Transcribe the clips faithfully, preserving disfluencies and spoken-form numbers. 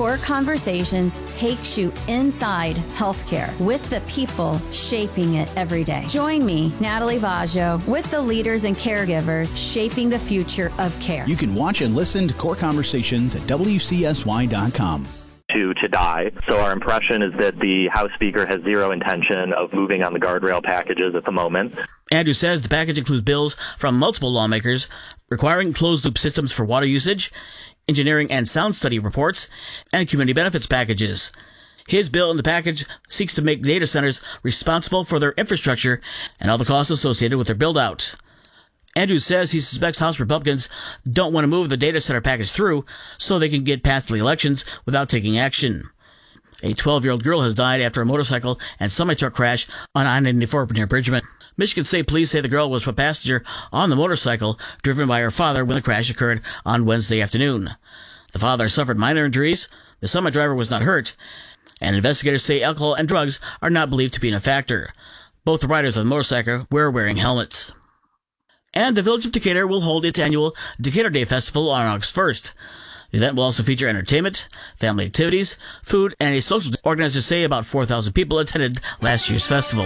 Core Conversations takes you inside healthcare with the people shaping it every day. Join me, Natalie Vaggio, with the leaders and caregivers shaping the future of care. You can watch and listen to Core Conversations at W C S Y dot com. To, to die. So our impression is that the House Speaker has zero intention of moving on the guardrail packages at the moment. Andrews says the package includes bills from multiple lawmakers requiring closed-loop systems for water usage, engineering and sound study reports, and community benefits packages. His bill in the package seeks to make data centers responsible for their infrastructure and all the costs associated with their build-out. Andrews says he suspects House Republicans don't want to move the data center package through so they can get past the elections without taking action. A twelve-year-old girl has died after a motorcycle and semi-truck crash on I ninety-four near Bridgman. Michigan State Police say the girl was a passenger on the motorcycle driven by her father when the crash occurred on Wednesday afternoon. The father suffered minor injuries, the semi-driver was not hurt, and investigators say alcohol and drugs are not believed to be a factor. Both the riders of the motorcycle were wearing helmets. And the Village of Decatur will hold its annual Decatur Day Festival on August first. The event will also feature entertainment, family activities, food, and a social day. Organizers say about four thousand people attended last year's festival.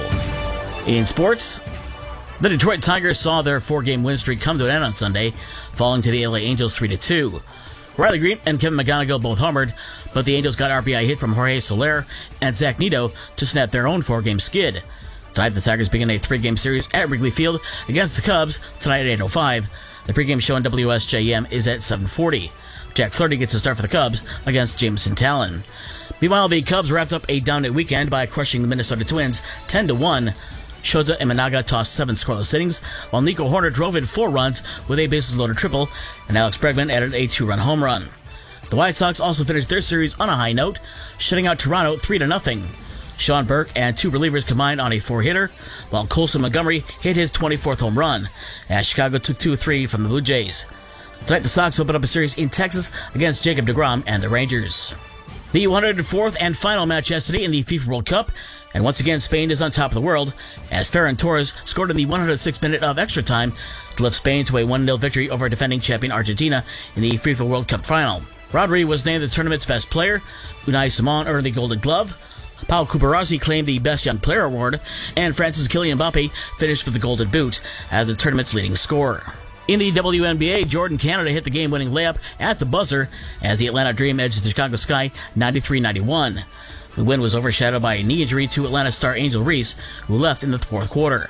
In sports, the Detroit Tigers saw their four-game win streak come to an end on Sunday, falling to the L A Angels three to two. Riley Green and Kevin McGonigal both homered, but the Angels got R B I hit from Jorge Soler and Zach Neto to snap their own four-game skid. Tonight, the Tigers begin a three-game series at Wrigley Field against the Cubs tonight at eight oh five. The pregame show on W S J M is at seven forty. Jack Flaherty gets a start for the Cubs against Jameson Talon. Meanwhile, the Cubs wrapped up a dominant weekend by crushing the Minnesota Twins ten to one. Shota Imanaga tossed seven scoreless innings, while Nico Horner drove in four runs with a bases-loaded triple, and Alex Bregman added a two-run home run. The White Sox also finished their series on a high note, shutting out Toronto three to nothing. Sean Burke and two relievers combined on a four-hitter, while Colson Montgomery hit his twenty-fourth home run, as Chicago took two three from the Blue Jays. Tonight, the Sox open up a series in Texas against Jacob deGrom and the Rangers. The one hundred fourth and final match yesterday in the FIFA World Cup, and once again Spain is on top of the world, as Ferran Torres scored in the one hundred sixth minute of extra time to lift Spain to a one nil victory over defending champion Argentina in the FIFA World Cup final. Rodri was named the tournament's best player, Unai Simon earned the Golden Glove, Pau Cubarazzi claimed the Best Young Player award, and France's Kylian Mbappe finished with the Golden Boot as the tournament's leading scorer. In the W N B A, Jordan Canada hit the game-winning layup at the buzzer as the Atlanta Dream edged the Chicago Sky ninety-three ninety-one. The win was overshadowed by a knee injury to Atlanta star Angel Reese, who left in the fourth quarter.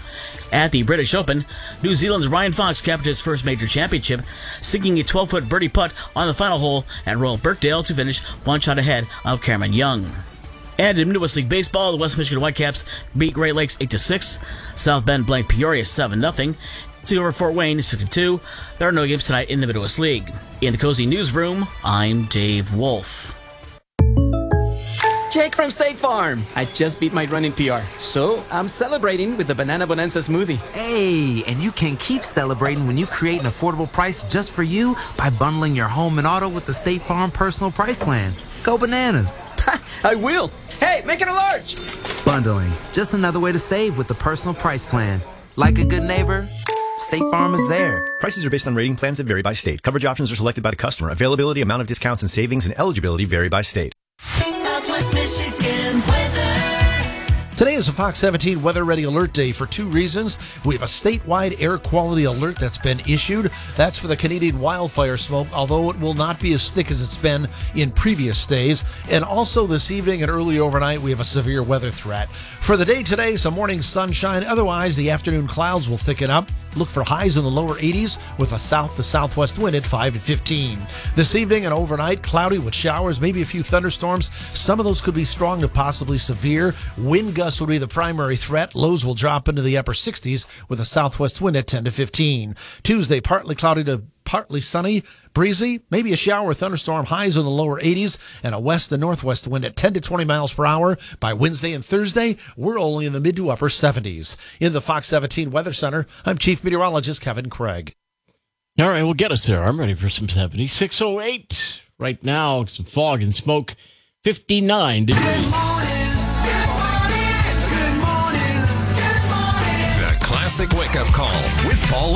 At the British Open, New Zealand's Ryan Fox captured his first major championship, sinking a twelve-foot birdie putt on the final hole at Royal Birkdale to finish one shot ahead of Cameron Young. And in Midwest League Baseball, the West Michigan Whitecaps beat Great Lakes eight to six, South Bend blanked Peoria seven nothing, over Fort Wayne six to two. There are no games tonight in the Midwest League. In the Cozy Newsroom, I'm Dave Wolf. Jake from State Farm. I just beat my running P R, so I'm celebrating with the Banana Bonanza smoothie. Hey, and you can keep celebrating when you create an affordable price just for you by bundling your home and auto with the State Farm Personal Price Plan. Go bananas. I will. Hey, make it a large. Bundling, just another way to save with the Personal Price Plan. Like a good neighbor, State Farm is there. Prices are based on rating plans that vary by state. Coverage options are selected by the customer. Availability, amount of discounts and savings, and eligibility vary by state. Southwest Michigan weather. Today is a Fox seventeen Weather Ready Alert Day for two reasons. We have a statewide air quality alert that's been issued. That's for the Canadian wildfire smoke, although it will not be as thick as it's been in previous days. And also this evening and early overnight, we have a severe weather threat. For the day today, some morning sunshine. Otherwise, the afternoon clouds will thicken up. Look for highs in the lower eighties with a south to southwest wind at five to fifteen. This evening and overnight, cloudy with showers, maybe a few thunderstorms. Some of those could be strong to possibly severe. Wind gusts would be the primary threat. Lows will drop into the upper sixties with a southwest wind at ten to fifteen. Tuesday, partly cloudy to partly sunny, breezy, maybe a shower or thunderstorm, highs in the lower eighties, and a west to northwest wind at ten to twenty miles per hour. By Wednesday and Thursday, we're only in the mid to upper seventies. In the Fox seventeen Weather Center, I'm Chief Meteorologist Kevin Craig. All right, we'll get us there. I'm ready for some seventies. six oh eight right now, some fog and smoke, fifty-nine degrees. Good morning, good morning, good morning, good morning. The Classic Wake Up Call with Paul